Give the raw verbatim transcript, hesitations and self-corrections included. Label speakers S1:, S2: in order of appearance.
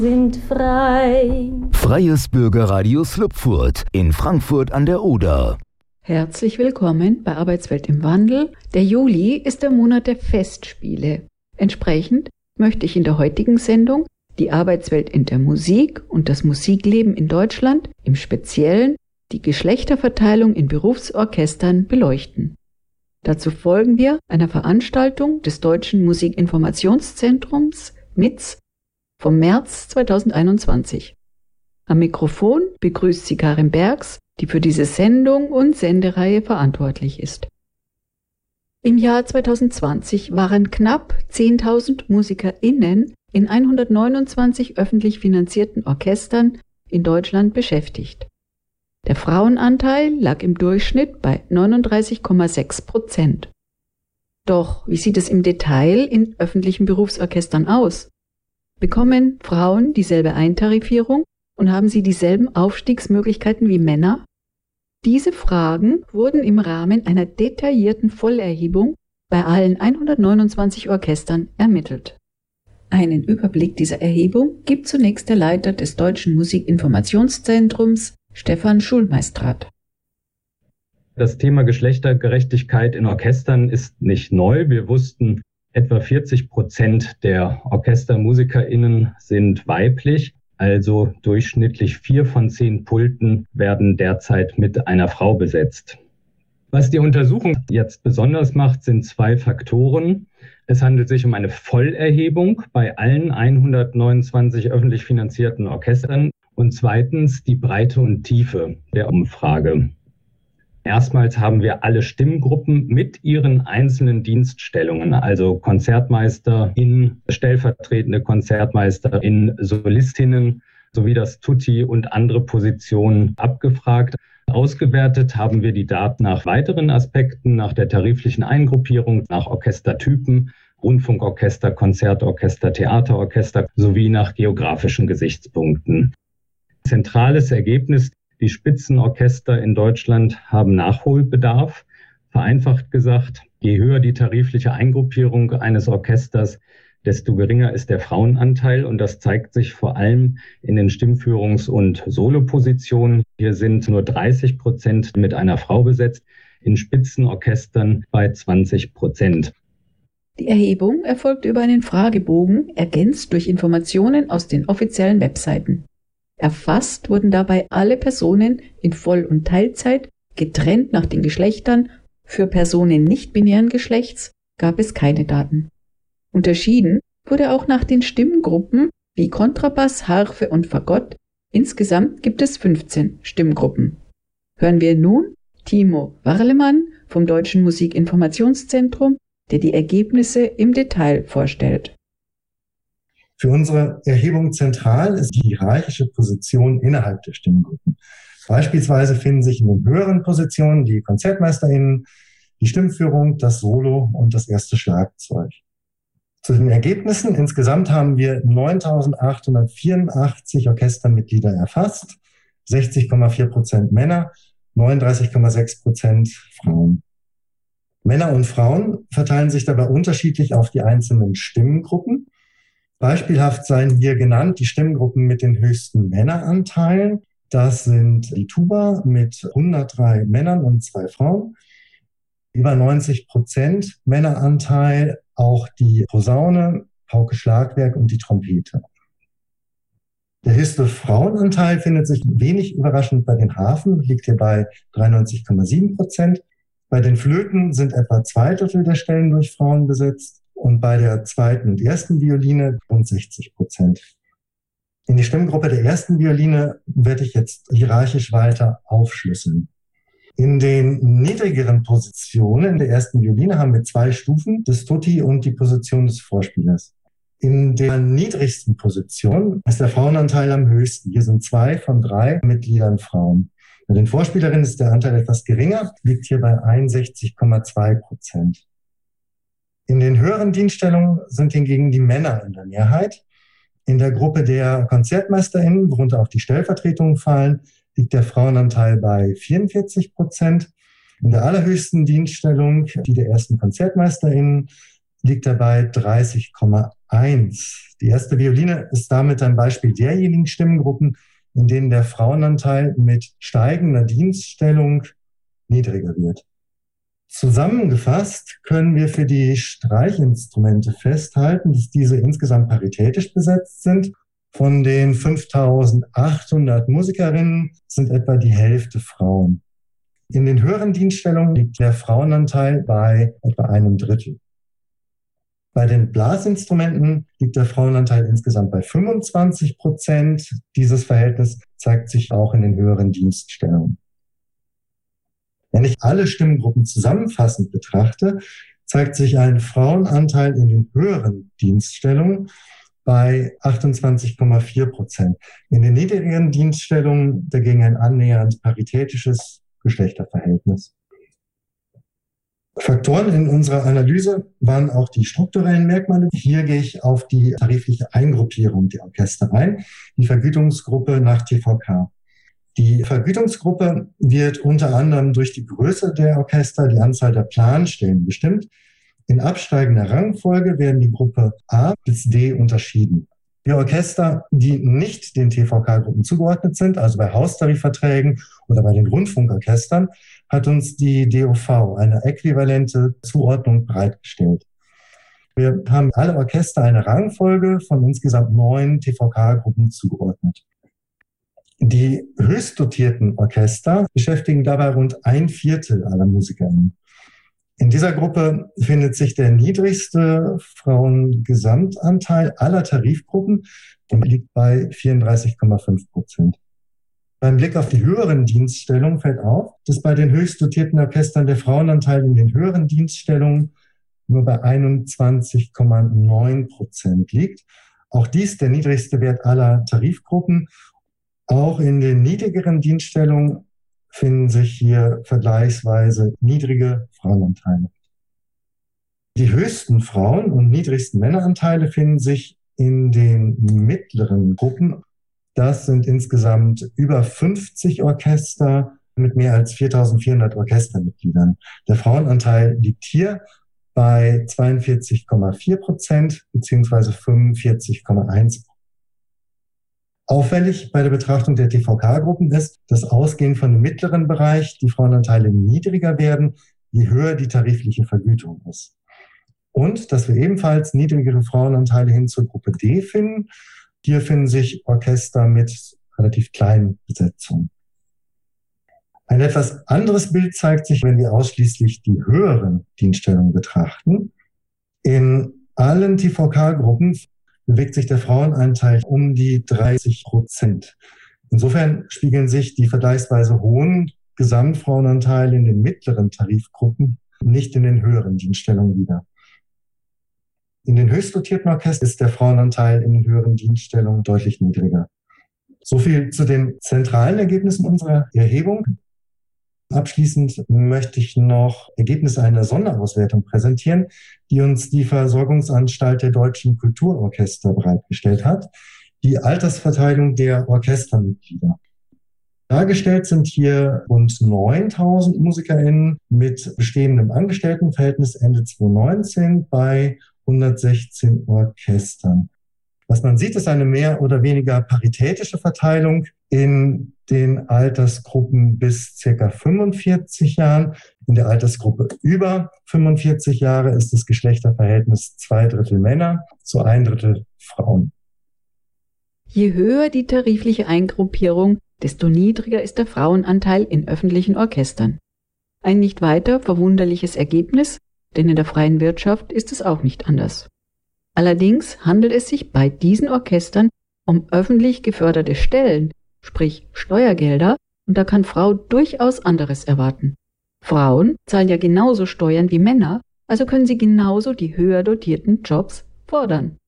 S1: Sind frei.
S2: Freies Bürgerradio Slupfurt in Frankfurt an der Oder.
S3: Herzlich willkommen bei Arbeitswelt im Wandel. Der Juli ist der Monat der Festspiele. Entsprechend möchte ich in der heutigen Sendung die Arbeitswelt in der Musik und das Musikleben in Deutschland, im Speziellen die Geschlechterverteilung in Berufsorchestern beleuchten. Dazu folgen wir einer Veranstaltung des Deutschen Musikinformationszentrums M I Z vom März zweitausendeinundzwanzig. Am Mikrofon begrüßt sie Karin Bergs, die für diese Sendung und Sendereihe verantwortlich ist. Im Jahr zweitausendzwanzig waren knapp zehntausend MusikerInnen in hundertneunundzwanzig öffentlich finanzierten Orchestern in Deutschland beschäftigt. Der Frauenanteil lag im Durchschnitt bei neununddreißig Komma sechs Prozent. Doch wie sieht es im Detail in öffentlichen Berufsorchestern aus? Bekommen Frauen dieselbe Eintarifierung und haben sie dieselben Aufstiegsmöglichkeiten wie Männer? Diese Fragen wurden im Rahmen einer detaillierten Vollerhebung bei allen hundertneunundzwanzig Orchestern ermittelt. Einen Überblick dieser Erhebung gibt zunächst der Leiter des Deutschen Musikinformationszentrums, Stefan Schulmeistrat.
S4: Das Thema Geschlechtergerechtigkeit in Orchestern ist nicht neu. Wir wussten, etwa vierzig Prozent der OrchestermusikerInnen sind weiblich. Also durchschnittlich vier von zehn Pulten werden derzeit mit einer Frau besetzt. Was die Untersuchung jetzt besonders macht, sind zwei Faktoren. Es handelt sich um eine Vollerhebung bei allen hundertneunundzwanzig öffentlich finanzierten Orchestern und zweitens die Breite und Tiefe der Umfrage. Erstmals haben wir alle Stimmgruppen mit ihren einzelnen Dienststellungen, also KonzertmeisterInnen, stellvertretende KonzertmeisterInnen, Solistinnen sowie das Tutti und andere Positionen abgefragt. Ausgewertet haben wir die Daten nach weiteren Aspekten, nach der tariflichen Eingruppierung, nach Orchestertypen, Rundfunkorchester, Konzertorchester, Theaterorchester sowie nach geografischen Gesichtspunkten. Zentrales Ergebnis: Die Spitzenorchester in Deutschland haben Nachholbedarf. Vereinfacht gesagt, je höher die tarifliche Eingruppierung eines Orchesters, desto geringer ist der Frauenanteil. Und das zeigt sich vor allem in den Stimmführungs- und Solopositionen. Hier sind nur dreißig Prozent mit einer Frau besetzt, in Spitzenorchestern bei zwanzig Prozent.
S3: Die Erhebung erfolgt über einen Fragebogen, ergänzt durch Informationen aus den offiziellen Webseiten. Erfasst wurden dabei alle Personen in Voll- und Teilzeit, getrennt nach den Geschlechtern. Für Personen nicht-binären Geschlechts gab es keine Daten. Unterschieden wurde auch nach den Stimmgruppen wie Kontrabass, Harfe und Fagott. Insgesamt gibt es fünfzehn Stimmgruppen. Hören wir nun Timo Warlemann vom Deutschen Musikinformationszentrum, der die Ergebnisse im Detail vorstellt.
S5: Für unsere Erhebung zentral ist die hierarchische Position innerhalb der Stimmgruppen. Beispielsweise finden sich in den höheren Positionen die KonzertmeisterInnen, die Stimmführung, das Solo und das erste Schlagzeug. Zu den Ergebnissen: Insgesamt haben wir neuntausendachthundertvierundachtzig Orchestermitglieder erfasst, sechzig Komma vier Prozent Männer, neununddreißig Komma sechs Prozent Frauen. Männer und Frauen verteilen sich dabei unterschiedlich auf die einzelnen Stimmgruppen. Beispielhaft seien hier genannt die Stimmgruppen mit den höchsten Männeranteilen. Das sind die Tuba mit hundertdrei Männern und zwei Frauen. Über neunzig Prozent Männeranteil auch die Posaune, Pauke Schlagwerk und die Trompete. Der höchste Frauenanteil findet sich wenig überraschend bei den Harfen, liegt hier bei dreiundneunzig Komma sieben Prozent. Bei den Flöten sind etwa zwei Drittel der Stellen durch Frauen besetzt. Und bei der zweiten und ersten Violine rund sechzig Prozent. In die Stimmgruppe der ersten Violine werde ich jetzt hierarchisch weiter aufschlüsseln. In den niedrigeren Positionen der ersten Violine haben wir zwei Stufen, das Tutti und die Position des Vorspielers. In der niedrigsten Position ist der Frauenanteil am höchsten. Hier sind zwei von drei Mitgliedern Frauen. Bei den Vorspielerinnen ist der Anteil etwas geringer, liegt hier bei einundsechzig Komma zwei Prozent. In den höheren Dienststellungen sind hingegen die Männer in der Mehrheit. In der Gruppe der KonzertmeisterInnen, worunter auch die Stellvertretungen fallen, liegt der Frauenanteil bei vierundvierzig Prozent. In der allerhöchsten Dienststellung, die der ersten KonzertmeisterInnen, liegt er bei dreißig Komma eins. Die erste Violine ist damit ein Beispiel derjenigen Stimmengruppen, in denen der Frauenanteil mit steigender Dienststellung niedriger wird. Zusammengefasst können wir für die Streichinstrumente festhalten, dass diese insgesamt paritätisch besetzt sind. Von den fünftausendachthundert Musikerinnen sind etwa die Hälfte Frauen. In den höheren Dienststellungen liegt der Frauenanteil bei etwa einem Drittel. Bei den Blasinstrumenten liegt der Frauenanteil insgesamt bei fünfundzwanzig Prozent. Dieses Verhältnis zeigt sich auch in den höheren Dienststellungen. Wenn ich alle Stimmengruppen zusammenfassend betrachte, zeigt sich ein Frauenanteil in den höheren Dienststellungen bei achtundzwanzig Komma vier Prozent. In den niedrigeren Dienststellungen dagegen ein annähernd paritätisches Geschlechterverhältnis. Faktoren in unserer Analyse waren auch die strukturellen Merkmale. Hier gehe ich auf die tarifliche Eingruppierung der Orchester ein, die Vergütungsgruppe nach T V K. Die Vergütungsgruppe wird unter anderem durch die Größe der Orchester, die Anzahl der Planstellen bestimmt. In absteigender Rangfolge werden die Gruppe A bis D unterschieden. Die Orchester, die nicht den T V K-Gruppen zugeordnet sind, also bei Haustarifverträgen oder bei den Rundfunkorchestern, hat uns die D O V eine äquivalente Zuordnung bereitgestellt. Wir haben alle Orchester eine Rangfolge von insgesamt neun T V K-Gruppen zugeordnet. Die höchst dotierten Orchester beschäftigen dabei rund ein Viertel aller MusikerInnen. In dieser Gruppe findet sich der niedrigste Frauengesamtanteil aller Tarifgruppen und liegt bei vierunddreißig Komma fünf Prozent. Beim Blick auf die höheren Dienststellungen fällt auf, dass bei den höchst dotierten Orchestern der Frauenanteil in den höheren Dienststellungen nur bei einundzwanzig Komma neun Prozent liegt. Auch dies der niedrigste Wert aller Tarifgruppen. Auch in den niedrigeren Dienststellungen finden sich hier vergleichsweise niedrige Frauenanteile. Die höchsten Frauen- und niedrigsten Männeranteile finden sich in den mittleren Gruppen. Das sind insgesamt über fünfzig Orchester mit mehr als viertausendvierhundert Orchestermitgliedern. Der Frauenanteil liegt hier bei zweiundvierzig Komma vier Prozent bzw. fünfundvierzig Komma eins Prozent. Auffällig bei der Betrachtung der T V K-Gruppen ist, dass ausgehend von dem mittleren Bereich die Frauenanteile niedriger werden, je höher die tarifliche Vergütung ist. Und dass wir ebenfalls niedrigere Frauenanteile hin zur Gruppe D finden. Hier finden sich Orchester mit relativ kleinen Besetzungen. Ein etwas anderes Bild zeigt sich, wenn wir ausschließlich die höheren Dienststellungen betrachten. In allen T V K-Gruppen bewegt sich der Frauenanteil um die dreißig Prozent. Insofern spiegeln sich die vergleichsweise hohen Gesamtfrauenanteile in den mittleren Tarifgruppen nicht in den höheren Dienststellungen wider. In den höchst dotierten Orchestern ist der Frauenanteil in den höheren Dienststellungen deutlich niedriger. So viel zu den zentralen Ergebnissen unserer Erhebung. Abschließend möchte ich noch Ergebnisse einer Sonderauswertung präsentieren, die uns die Versorgungsanstalt der Deutschen Kulturorchester bereitgestellt hat, die Altersverteilung der Orchestermitglieder. Dargestellt sind hier rund neuntausend MusikerInnen mit bestehendem Angestelltenverhältnis Ende zweitausendneunzehn bei hundertsechzehn Orchestern. Was man sieht, ist eine mehr oder weniger paritätische Verteilung in den Altersgruppen bis ca. fünfundvierzig Jahren. In der Altersgruppe über fünfundvierzig Jahre ist das Geschlechterverhältnis zwei Drittel Männer zu ein Drittel Frauen.
S3: Je höher die tarifliche Eingruppierung, desto niedriger ist der Frauenanteil in öffentlichen Orchestern. Ein nicht weiter verwunderliches Ergebnis, denn in der freien Wirtschaft ist es auch nicht anders. Allerdings handelt es sich bei diesen Orchestern um öffentlich geförderte Stellen, sprich Steuergelder, und da kann Frau durchaus anderes erwarten. Frauen zahlen ja genauso Steuern wie Männer, also können sie genauso die höher dotierten Jobs fordern.